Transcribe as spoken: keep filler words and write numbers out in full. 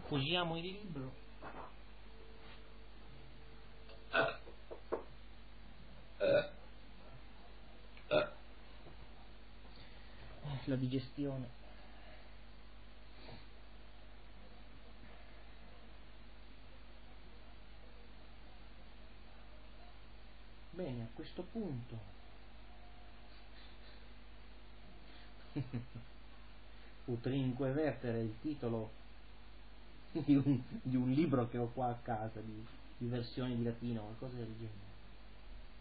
Usiamo il libro. La digestione. Bene, a questo punto Utrinque vertere il titolo di un, di un libro che ho qua a casa, di, di versioni di latino, qualcosa del genere.